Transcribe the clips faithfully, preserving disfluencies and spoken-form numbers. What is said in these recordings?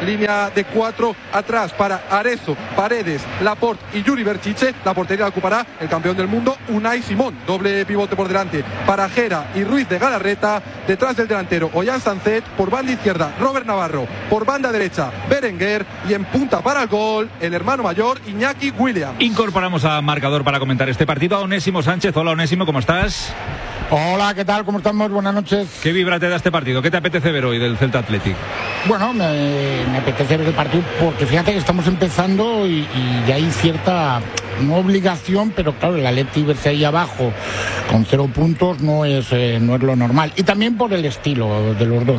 línea de cuatro atrás para Arezzo, Paredes, Laporte y Yuri Berchiche. La portería la ocupará el campeón del mundo Unai Simón, doble pivote por delante para Gera y Ruiz de Galarreta. Detrás del delantero Ollán Sancet, por banda izquierda Robert Navarro, por banda derecha Berenguer y en punta para el gol el hermano mayor Iñaki Williams. Incorporamos a marcador para comentar este partido a Onésimo Sánchez. Hola Onésimo, ¿cómo estás? Hola, ¿qué tal? ¿Cómo estamos? Buenas noches. ¿Qué vibra te da este partido? ¿Qué te apetece ver hoy del Celta Athletic? Bueno, me, me apetece ver el partido porque fíjate que estamos empezando y, y ya hay cierta, no obligación, pero claro, el Athletic verse ahí abajo con cero puntos no es, eh, no es lo normal. Y también por el estilo de los dos.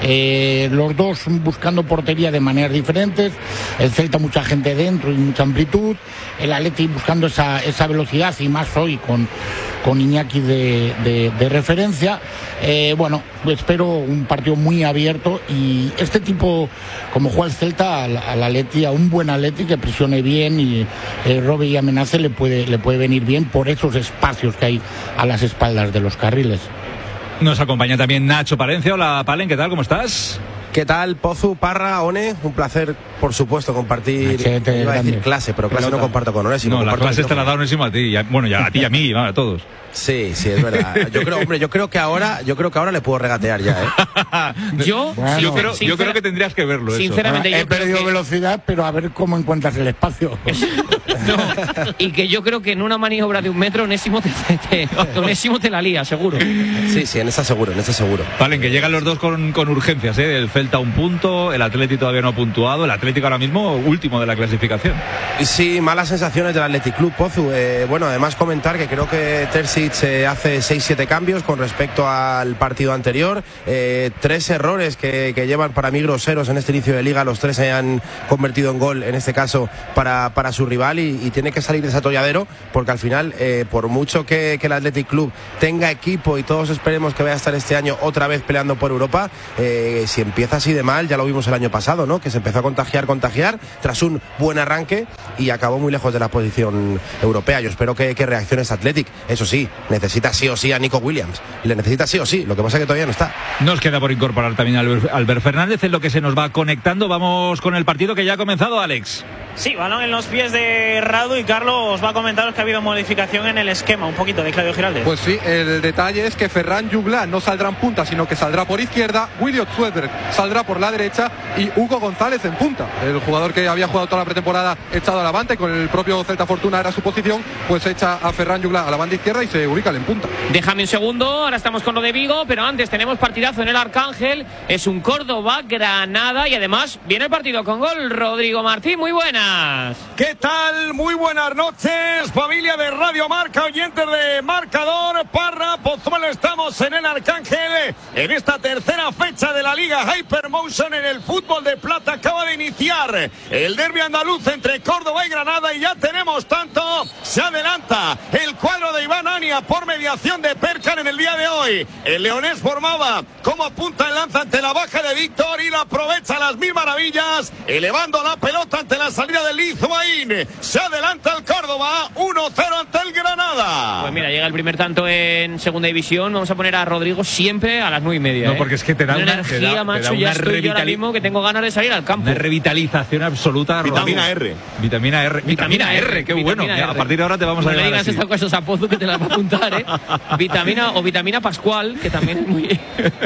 Eh, los dos buscando portería de maneras diferentes. El Celta mucha gente dentro y mucha amplitud. El Athletic buscando esa, esa velocidad y más hoy con, con Iñaki de, de, de referencia. Eh, bueno, espero un partido muy abierto y este tipo, como juega el Celta, al, al Atleti, a un buen Atleti que presione bien y eh, robe y amenace le puede, le puede venir bien por esos espacios que hay a las espaldas de los carriles. Nos acompaña también Nacho Palencia. Hola Palen, ¿qué tal? ¿Cómo estás? ¿Qué tal, Pozu, Parra, One? Un placer, por supuesto, compartir. Machete, iba a decir grande. clase, pero clase Pelota. no comparto con Onésimo. No, las comparto clases te las da Onésimo a ti. y a- Bueno, ya a ti y a mí, a todos. Sí, sí, es verdad. Yo creo, hombre, yo creo que ahora, yo creo que ahora le puedo regatear ya, ¿eh? Yo, Bueno. yo, creo, yo sincera- creo que tendrías que verlo eso. sinceramente, Bueno, yo he creo perdido que- velocidad, pero a ver cómo encuentras el espacio. No, y que yo creo que en una maniobra de un metro Onésimo te, te, te- Onésimo te la lía, seguro. Sí, sí, en esa seguro, en esa seguro. Palen, que llegan los dos con, con urgencias, ¿eh? El Celta un punto, el Atlético todavía no ha puntuado, el Atlético ahora mismo último de la clasificación. Sí, malas sensaciones del Athletic Club, Pozu. Eh, bueno, además comentar que creo que Terzic eh, hace seis siete cambios con respecto al partido anterior. Eh, tres errores que, que llevan para mí groseros en este inicio de liga. Los tres se han convertido en gol, en este caso, para, para su rival y, y tiene que salir de ese atolladero porque al final, eh, por mucho que, que el Athletic Club tenga equipo y todos esperemos que vaya a estar este año otra vez peleando por Europa, eh, si empieza así de mal, ya lo vimos el año pasado, ¿no? Que se empezó a contagiar, contagiar, tras un buen arranque y acabó muy lejos de la posición europea. Yo espero que, que reaccione ese Athletic. Eso sí, necesita sí o sí a Nico Williams. Le necesita sí o sí, lo que pasa es que todavía no está. Nos queda por incorporar también a Albert, Albert Fernández, en lo que se nos va conectando. Vamos con el partido que ya ha comenzado, Alex. Sí, balón en los pies de Radu y Carlos os va a comentaros que ha habido modificación en el esquema, un poquito de Claudio Giraldez. Pues sí, el detalle es que Ferran Jugla no saldrá en punta, sino que saldrá por izquierda, Williot Swedberg saldrá por la derecha y Hugo González en punta. El jugador que había jugado toda la pretemporada echado al avante, con el propio Celta Fortuna era su posición, pues echa a Ferran Jugla a la banda izquierda y se ubica en punta. Déjame un segundo, ahora estamos con lo de Vigo, pero antes tenemos partidazo en el Arcángel, es un Córdoba-Granada y además viene el partido con gol. Rodrigo Martín, muy buenas. ¿Qué tal? Muy buenas noches, familia de Radio Marca, oyentes de Marcador, Parra, Pozuelo. Estamos en el Arcángel, en esta tercera fecha de la Liga Hypermotion en el fútbol de plata. Acaba de iniciar el derbi andaluz entre Córdoba y Granada y ya tenemos tanto. Se adelanta el cuadro de Iván Ania por mediación de Perkan en el día de hoy. El leonés formaba como punta el lanza ante la baja de Víctor y la aprovecha a las mil maravillas, elevando la pelota ante la salida del Lizuaín. Se adelanta el Córdoba, uno cero ante el Granada. Pues mira, llega el primer tanto en segunda división, vamos a poner a Rodrigo siempre a las nueve y media. No, ¿eh? porque es que te da una, una- energía, te da- te da macho, una ya estoy yo ahora revitali- mismo que tengo ganas de salir al campo. Una revitalización absoluta. Vitamina Rodrigo. R. Vitamina R. Vitamina R, qué bueno. vitamina Mira, a R. partir de ahora te vamos No a le llamar digas así. estas cosas a Pozu que te las va a apuntar, ¿eh? Vitamina o vitamina Pascual, que también es muy...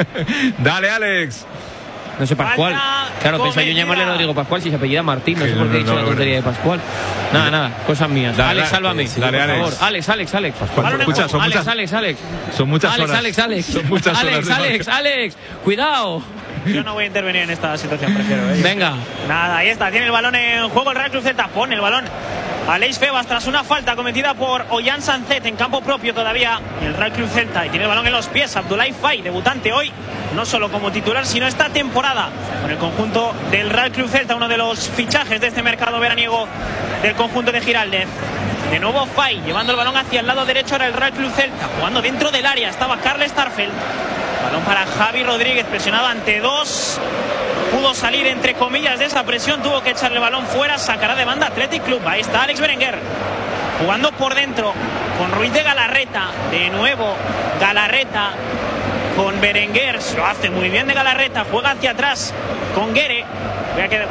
Dale, Alex. No sé, Pascual. Falta Claro, pensaba yo cometida. llamarle Rodrigo Pascual si se apellida Martín. No Sí, sé no, por qué he no, dicho no, la tontería de Pascual. Nada, nada, cosas mías. Dale, Alex, dale, sálvame. sí, dale, por Alex. favor. Alex, Alex, Alex. Pascual, escucha, son Alex, muchas- Alex, Alex. Son muchas Alex, horas. Alex, Alex. Son muchas horas Alex, de Alex, marca. Alex. Cuidado. Yo no voy a intervenir en esta situación, prefiero. ¿eh? Venga. Nada, ahí está, tiene el balón en juego el Real Club Celta, pone el balón Aleix Febas tras una falta cometida por Ollán Sancet en campo propio todavía el Real Club Celta y tiene el balón en los pies Abdoulaye Faye, debutante hoy, no solo como titular sino esta temporada con el conjunto del Real Club Celta, uno de los fichajes de este mercado veraniego del conjunto de Giraldez. De nuevo Faye, llevando el balón hacia el lado derecho ahora el Real Club Celta, jugando dentro del área, estaba Karl Starfelt. Balón para Javi Rodríguez, presionado ante dos. Pudo salir entre comillas de esa presión, tuvo que echarle el balón fuera, sacará de banda Athletic Club. Ahí está Alex Berenguer, jugando por dentro con Ruiz de Galarreta. De nuevo Galarreta con Berenguer, lo hace muy bien de Galarreta, juega hacia atrás con Guere. Voy a quedar